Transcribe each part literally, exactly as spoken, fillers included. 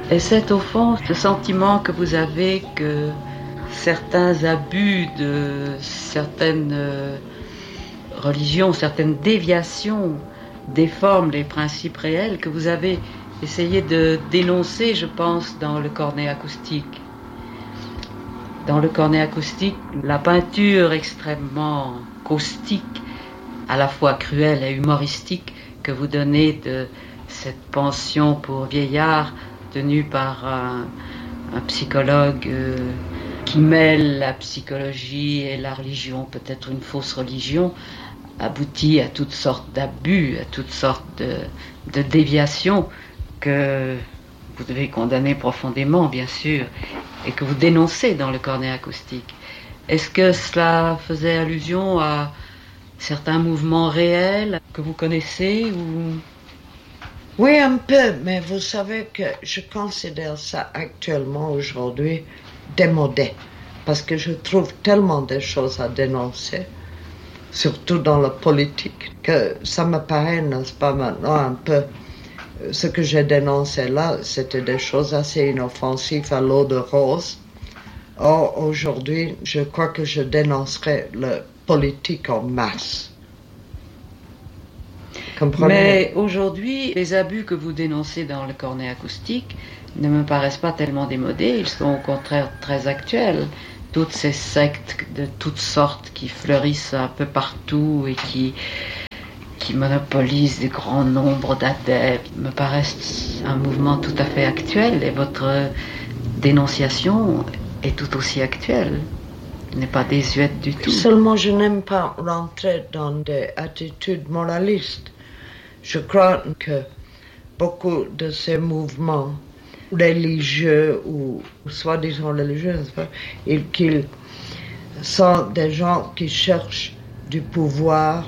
Et c'est au fond ce sentiment que vous avez que certains abus de certaines religions, certaines déviations déforment les principes réels que vous avez essayé de dénoncer, je pense, dans le cornet acoustique. Dans le cornet acoustique, la peinture extrêmement caustique, à la fois cruelle et humoristique, que vous donnez de cette pension pour vieillards tenue par un, un psychologue euh, qui mêle la psychologie et la religion, peut-être une fausse religion, aboutit à toutes sortes d'abus, à toutes sortes de, de déviations que vous devez condamner profondément, bien sûr, et que vous dénoncez dans le cornet acoustique. Est-ce que cela faisait allusion à certains mouvements réels que vous connaissez ou... Oui, un peu, mais vous savez que je considère ça actuellement, aujourd'hui, démodé, parce que je trouve tellement de choses à dénoncer, surtout dans la politique, que ça me paraît, n'est-ce pas, maintenant un peu... Ce que j'ai dénoncé là, c'était des choses assez inoffensives à l'eau de rose. Or, aujourd'hui, je crois que je dénoncerai la politique en masse. Comprenez? Mais aujourd'hui, les abus que vous dénoncez dans le cornet acoustique ne me paraissent pas tellement démodés, ils sont au contraire très actuels. Toutes ces sectes de toutes sortes qui fleurissent un peu partout et qui... qui monopolise des grands nombres d'adeptes, me paraissent un mouvement tout à fait actuel, et votre dénonciation est tout aussi actuelle. Elle n'est pas désuète du tout. Seulement, je n'aime pas rentrer dans des attitudes moralistes. Je crois que beaucoup de ces mouvements religieux ou soi-disant religieux, qu'ils sont des gens qui cherchent du pouvoir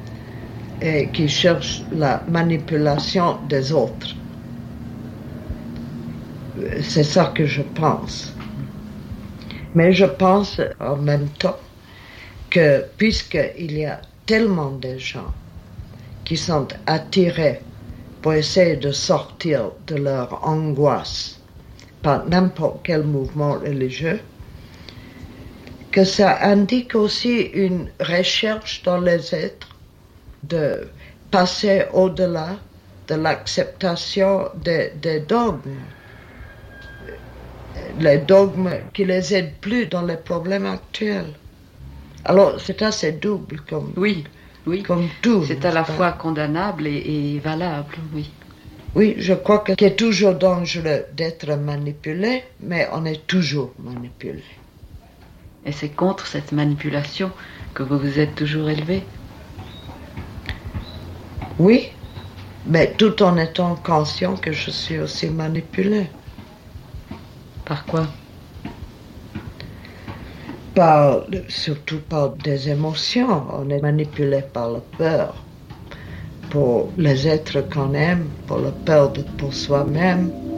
et qui cherchent la manipulation des autres. C'est ça que je pense. Mais je pense en même temps que puisqu'il y a tellement de gens qui sont attirés pour essayer de sortir de leur angoisse par n'importe quel mouvement religieux, que ça indique aussi une recherche dans les êtres de passer au-delà de l'acceptation des, des dogmes. Les dogmes qui les aident plus dans les problèmes actuels. Alors, c'est assez double comme, oui, oui. comme tout. C'est à la fois condamnable et, et valable, oui. Oui, je crois que c'est toujours dangereux d'être manipulé, mais on est toujours manipulé. Et c'est contre cette manipulation que vous vous êtes toujours élevé? Oui, mais tout en étant conscient que je suis aussi manipulé. Par quoi? Par, surtout par des émotions. On est manipulé par la peur. Pour les êtres qu'on aime, pour la peur de, pour soi-même.